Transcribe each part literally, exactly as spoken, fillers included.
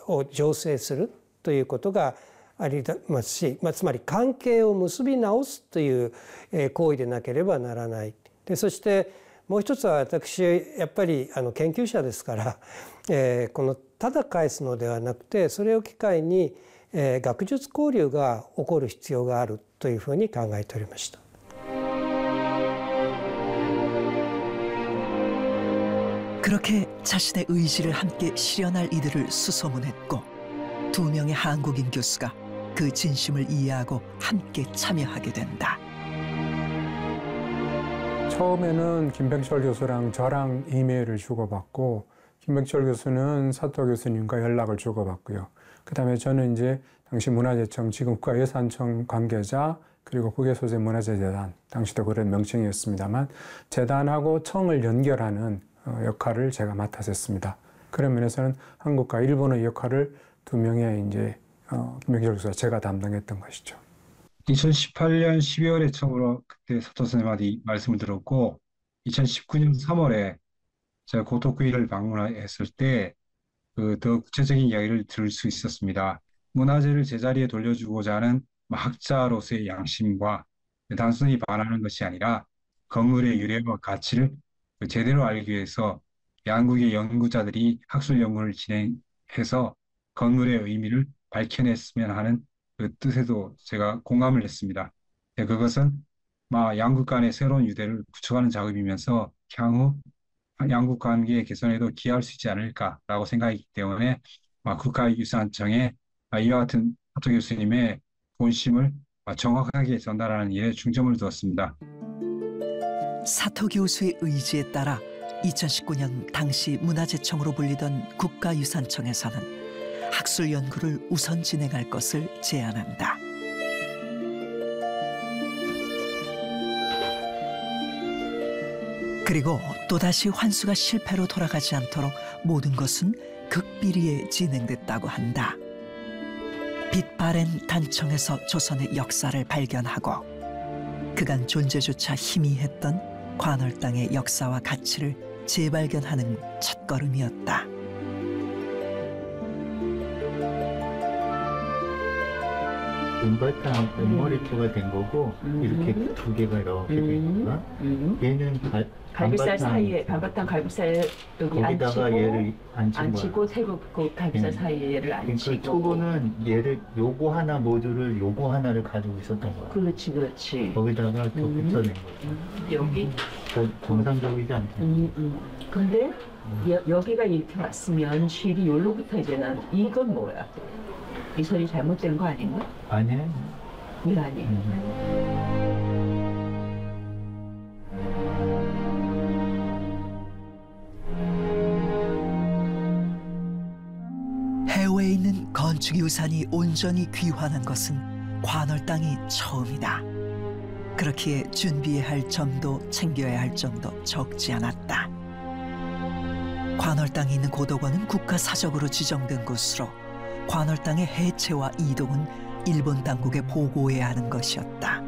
を醸成するということがありますし、まあ、つまり関係を結び直すという行為でなければならない。でそしてもう一つは私やっぱりあの研究者ですから、えー、このただ返すのではなくてそれを機会に、えー、学術交流が起こる必要があるというふうに考えておりました。 그렇게 자신의 의지를 함께 실현할 이들을 수소문했고 두 명의 한국인 교수가 그 진심을 이해하고 함께 참여하게 된다. 처음에는 김백철 교수랑 저랑 이메일을 주고받고 김백철 교수는 사토 교수님과 연락을 주고받고요. 그 다음에 저는 이제 당시 문화재청, 지금 국가예산청 관계자 그리고 국외소재문화재재단, 당시도 그런 명칭이었습니다만 재단하고 청을 연결하는 역할을 제가 맡았었습니다. 그런 면에서는 한국과 일본의 역할을 두 명의 이제 어, 김백철 교수와 제가 담당했던 것이죠. 이천십팔 년 십이월에 처음으로 그때 사토 선생님한테 말씀을 들었고, 이천십구 년 삼월에 제가 고토쿠이를 방문했을 때 그 더 구체적인 이야기를 들을 수 있었습니다. 문화재를 제자리에 돌려주고자 하는 학자로서의 양심과 단순히 반하는 것이 아니라 건물의 유래와 가치를 제대로 알기 위해서 양국의 연구자들이 학술 연구를 진행해서 건물의 의미를 밝혀냈으면 하는 그 뜻에도 제가 공감을 했습니다. 그것은 양국 간의 새로운 유대를 구축하는 작업이면서 향후 양국 관계의 개선에도 기여할 수 있지 않을까라고 생각했기 때문에 국가유산청에 이와 같은 사토 교수님의 본심을 정확하게 전달하는 일에 중점을 두었습니다. 사토 교수의 의지에 따라 이천십구 년 당시 문화재청으로 불리던 국가유산청에서는 학술 연구를 우선 진행할 것을 제안한다. 그리고 또다시 환수가 실패로 돌아가지 않도록 모든 것은 극비리에 진행됐다고 한다. 빛바랜 단청에서 조선의 역사를 발견하고 그간 존재조차 희미했던 관월당의 역사와 가치를 재발견하는 첫걸음이었다. 은바탕 은머리토가 된 거고 음. 이렇게 두 개가 이렇게 된 거야. 음. 얘는 가, 갈비살 사이에 반바탕 갈비살 여기 거기다가 앉히고, 얘를 앉힌 앉히고 새로 그 갈비살 네. 사이에 얘를 앉히고. 그러니까 저거는 얘를 요거 하나 모듈을 요거 하나를 가지고 있었던 거야. 그렇지 그렇지. 거기다가 더 음. 붙여낸 거야. 음. 여기 더 정상적이지 않다. 음, 음. 근데 음. 여, 여기가 이렇게 왔으면 실이 여기부터 이제는 이건 뭐야? 이 소리 잘못된 거 아닌가? 아니야. 왜 아니야? 해외에 있는 건축유산이 온전히 귀환한 것은 관월당이 처음이다. 그렇기에 준비해야 할 점도 챙겨야 할 점도 적지 않았다. 관월당이 있는 고도관은 국가사적으로 지정된 곳으로 관월당의 해체와 이동은 일본 당국에 보고해야 하는 것이었다.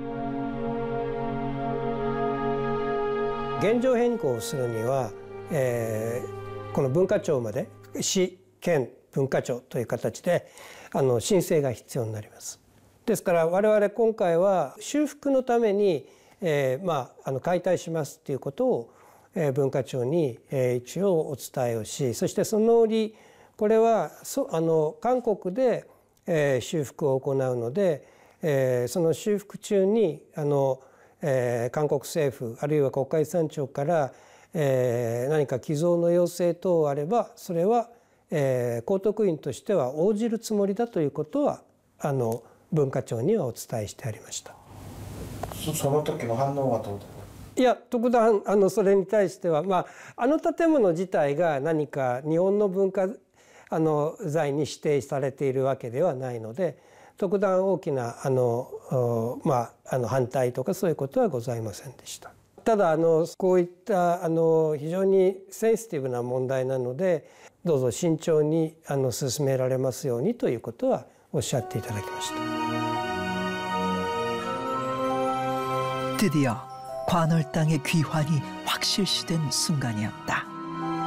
現状変更をするには、えー、この文化庁まで市県文化庁という形であの申請が必要になります。ですから我々今回は修復のために、えーまあ、あの解体しますということを、えー、文化庁に、えー、一応お伝えをし、そしてその折これはそあの韓国で、えー、修復を行うので、えー、その修復中にあの、えー、韓国政府あるいは国家遺産庁から、えー、何か寄贈の要請等あればそれは、えー、高徳院としては応じるつもりだということはあの文化庁にはお伝えしてありました。 そ, その時の反応はどうだろう。 いや特段あのそれに対しては、まあ、あの建物自体が何か日本の文化あの財に指定されているわけではないので特段大きなあの、まあ、あの反対とかそういうことはございませんでした。ただあのこういったあの非常にセンシティブな問題なのでどうぞ慎重にあの進められますようにということはおっしゃっていただきました。 드디어 관월당의 귀환이 확실시된 순간이었다.